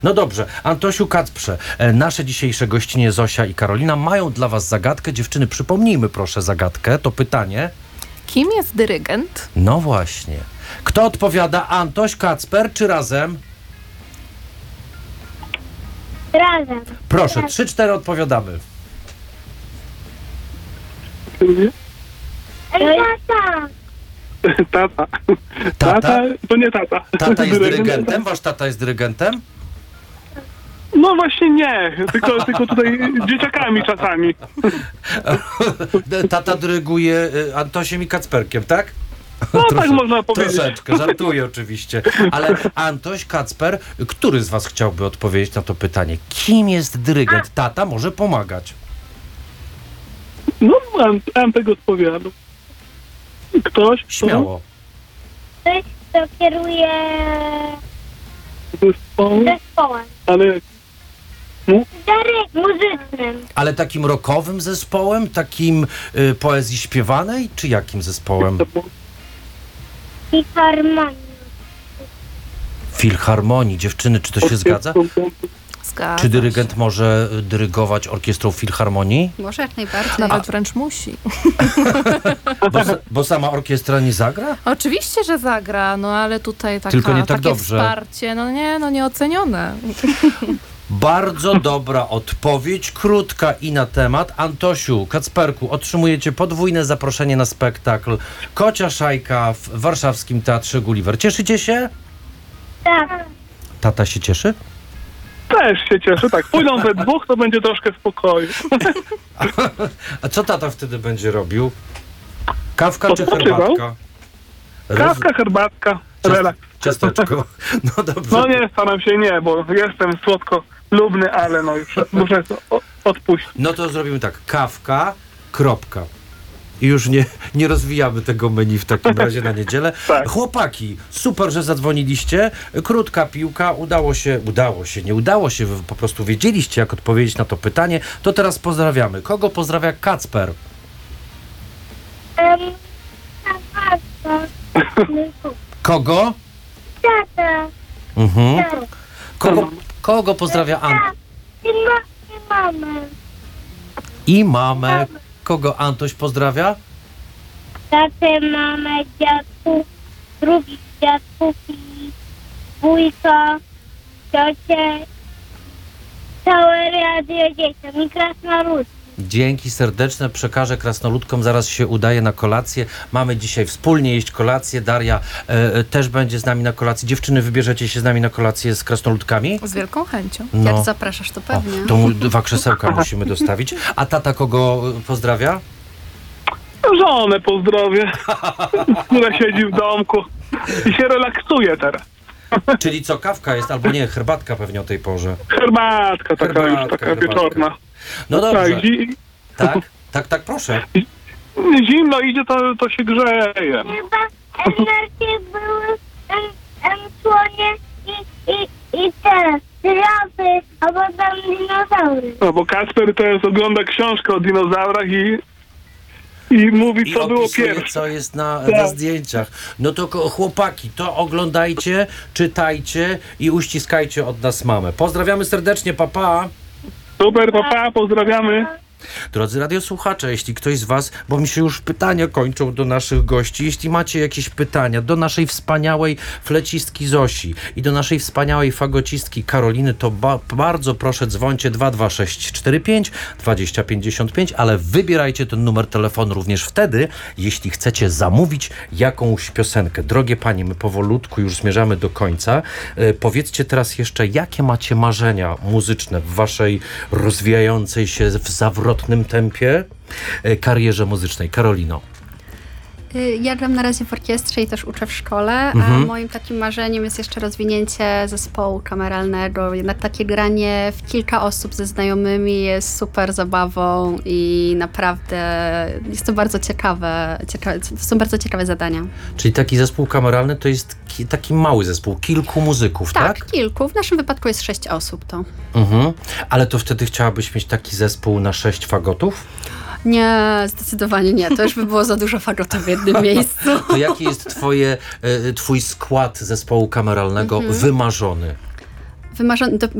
No dobrze, Antosiu, Kacprze, nasze dzisiejsze gościnie Zosia i Karolina mają dla was zagadkę. Dziewczyny, przypomnijmy proszę zagadkę, to pytanie. Kim jest dyrygent? No właśnie. Kto odpowiada? Antoś, Kacper czy razem? Razem. Proszę, 3-4 odpowiadamy. Tata. Tata. Tata? To nie tata. Tata jest dyrygentem? Wasz tata jest dyrygentem? No właśnie nie, tylko tutaj dzieciakami czasami. Tata dyryguje Antosiem i Kacperkiem, tak? No tak można powiedzieć. Troszeczkę, żartuję oczywiście. Ale Antoś, Kacper, który z was chciałby odpowiedzieć na to pytanie? Kim jest dyrygent? Tata może pomagać. No, Antek odpowiada. Ktoś? Śmiało. Ktoś, kto kieruje zespołem. Ale Muzycznym. Ale takim rockowym zespołem? Takim poezji śpiewanej? Czy jakim zespołem? I harmonii. Filharmonii. Dziewczyny, czy to się zgadza? Zgadza Czy dyrygent może dyrygować orkiestrą filharmonii? Może jak najbardziej. Nawet wręcz musi. Bo sama orkiestra nie zagra? Oczywiście, że zagra, no ale tutaj Tylko nie tak takie dobrze. wsparcie, nieocenione. Bardzo dobra odpowiedź, krótka i na temat. Antosiu, Kacperku, otrzymujecie podwójne zaproszenie na spektakl Kocia Szajka w warszawskim Teatrze Gulliver. Cieszycie się? Tak. Tata się cieszy? też się cieszę, tak. Pójdą we dwóch, to będzie troszkę spokoju. A co tata wtedy będzie robił? Kawka czy Odpoczywał. herbatka? Kawka, herbatka, relaks. Ciasteczko. No dobrze. No nie, staram się nie, bo jestem słodko lubny, ale no już muszę to odpuścić. No to zrobimy tak. Kawka, kropka. I już nie rozwijamy tego menu w takim razie na niedzielę. Tak. Chłopaki, super, że zadzwoniliście. Krótka piłka, udało się, nie udało się, wy po prostu wiedzieliście, jak odpowiedzieć na to pytanie. To teraz pozdrawiamy. Kogo pozdrawia Kacper? Tata. Kogo? Tata. Mhm. Kogo pozdrawia Antoś? I mamę. I mamę. Kogo Antoś pozdrawia? Tatę, mamę, dziadków, drugich dziadków i wujka, ciocię, całe radio dzieciom i krasnoludki. Dzięki serdeczne, przekażę krasnoludkom, zaraz się udaje na kolację. Mamy dzisiaj wspólnie jeść kolację. Daria też będzie z nami na kolacji. Dziewczyny, wybierzecie się z nami na kolację z krasnoludkami? Z wielką chęcią. No. Jak zapraszasz, to pewnie. To mu 2 krzesełka musimy dostawić. A tata kogo pozdrawia? Żonę pozdrowię, która siedzi w domku i się relaksuje teraz. Czyli co, kawka jest, albo nie, herbatka pewnie o tej porze. Herbatka taka już, taka herbatka. wieczorna. No dobrze. Tak, Tak, proszę. zimno idzie, to się grzeje. Chyba najpierw były słonie i te żaby, a potem dinozaury. No bo Kacper teraz ogląda książkę o dinozaurach i mówi, I co było opisuje, pierwsze. co jest na Tak. zdjęciach. No to chłopaki, to oglądajcie, czytajcie i uściskajcie od nas mamę. Pozdrawiamy serdecznie, papa. Super, papa, pozdrawiamy. Drodzy radiosłuchacze, jeśli ktoś z was, bo mi się już pytania kończą do naszych gości, jeśli macie jakieś pytania do naszej wspaniałej flecistki Zosi i do naszej wspaniałej fagocistki Karoliny, to bardzo proszę dzwońcie 22645 2055, ale wybierajcie ten numer telefonu również wtedy, jeśli chcecie zamówić jakąś piosenkę. Drogie panie, my powolutku już zmierzamy do końca. Powiedzcie teraz jeszcze, jakie macie marzenia muzyczne w waszej rozwijającej się w zawrotnym tempie karierze muzycznej. Karolino. Ja gram na razie w orkiestrze i też uczę w szkole, a moim takim marzeniem jest jeszcze rozwinięcie zespołu kameralnego. Jednak takie granie w kilka osób ze znajomymi jest super zabawą i naprawdę jest to bardzo ciekawe, to są bardzo ciekawe zadania. Czyli taki zespół kameralny to jest taki mały zespół, kilku muzyków, tak? Tak, kilku. W naszym wypadku jest 6 osób to. Ale to wtedy chciałabyś mieć taki zespół na 6 fagotów? Nie, zdecydowanie nie. To już by było za dużo fagotów w jednym miejscu. To jaki jest twój skład zespołu kameralnego wymarzony? wymarzony,